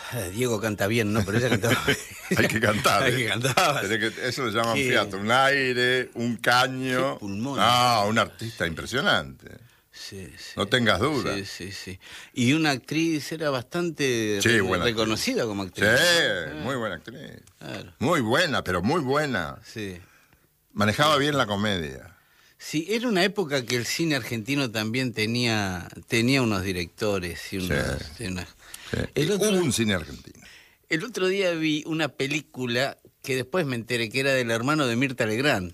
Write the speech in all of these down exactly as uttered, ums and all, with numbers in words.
Diego canta bien, ¿no? Pero ella cantaba. Hay que cantar. Hay ¿eh? que cantar. Tiene que- eso lo llaman Qué- fiato. Un aire, un caño. Qué pulmón. Ah, un artista impresionante. Sí, sí. No tengas duda. Sí, sí, sí. Y una actriz era bastante Sí, re- buena reconocida como Sí, actriz. muy buena actriz. Claro, Muy buena, pero muy buena. sí. Manejaba bien la comedia. Sí, era una época que el cine argentino también tenía, tenía unos directores y unos... Sí. y unas- Sí. El otro- Hubo un cine argentino. El otro día vi una película que después me enteré que era del hermano de Mirta Legrand,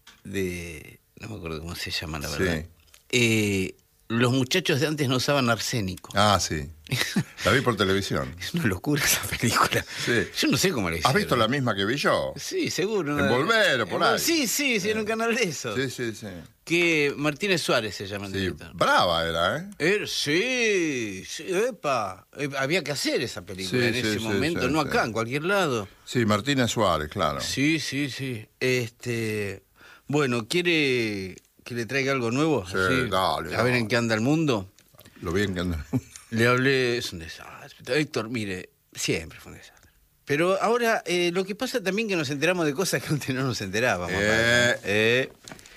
de... no me acuerdo cómo se llama, la verdad. Sí. Eh, los muchachos de antes no usaban arsénico. Ah, sí. La vi por televisión. Es una locura esa película. Sí. Yo no sé cómo la hicieron. ¿Has visto la misma que vi yo? Sí, seguro. En Volver o por En- ahí. Sí, sí, sí, en un canal de eso. Sí, sí, sí. Que Martínez Suárez se llama el Sí, director. brava era, ¿eh? Er- sí, sí, epa. Eh, había que hacer esa película Sí, en sí, ese sí, momento, sí, no sí. acá, en cualquier lado. Sí, Martínez Suárez, claro. Sí, sí, sí. Este, bueno, ¿quiere que le traiga algo nuevo? Sí, Así, dale, a ver dale. en qué anda el mundo. Lo bien que anda. Le hablé, es un desastre. Héctor, mire, siempre fue un desastre. Pero ahora, eh, lo que pasa también que nos enteramos de cosas que antes no nos enterábamos. Eh. padre. Eh,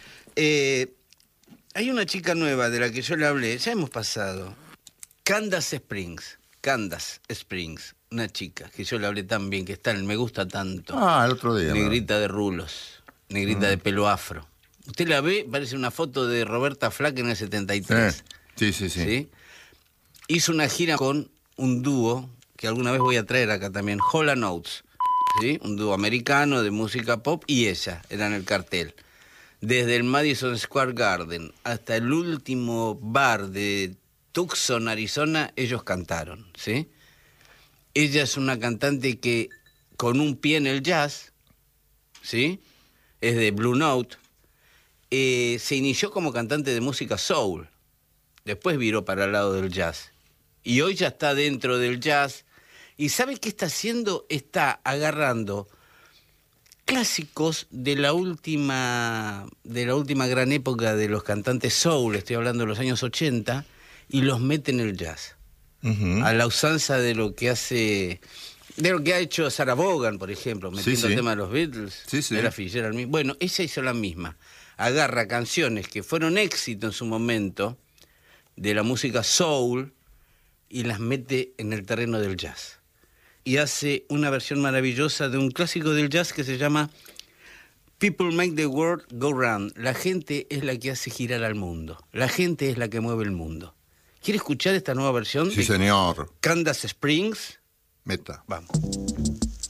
eh, hay una chica nueva de la que yo le hablé, ya hemos pasado. Candace Springs. Candace Springs. Una chica que yo le hablé tan bien, que está en Me Gusta Tanto. Ah, el otro día. ¿no? Negrita de rulos. Negrita de pelo afro. Usted la ve, parece una foto de Roberta Flack en el setenta y tres. Sí, sí, sí. ¿Sí? Hizo una gira con un dúo que alguna vez voy a traer acá también, Hall and Oates, ¿sí? Un dúo americano de música pop y ella era en el cartel. Desde el Madison Square Garden hasta el último bar de Tucson, Arizona, ellos cantaron, ¿sí? Ella es una cantante que con un pie en el jazz, ¿sí? Es de Blue Note. Eh, se inició como cantante de música soul. Después viró para el lado del jazz. Y hoy ya está dentro del jazz. ¿Y sabe qué está haciendo? Está agarrando clásicos de la última, de la última gran época de los cantantes soul, estoy hablando de los años ochenta, y los mete en el jazz. Ujú. A la usanza de lo que hace... de lo que ha hecho Sarah Vaughan, por ejemplo, metiendo sí. el tema de los Beatles. Sí, sí. Ella Fitzgerald mismo. Bueno, ella hizo la misma. Agarra canciones que fueron éxito en su momento de la música soul y las mete en el terreno del jazz. Y hace una versión maravillosa de un clásico del jazz que se llama People Make the World Go Round. La gente es la que hace girar al mundo. La gente es la que mueve el mundo. ¿Quiere escuchar esta nueva versión Sí, de señor. Candace Springs? Meta. Vamos.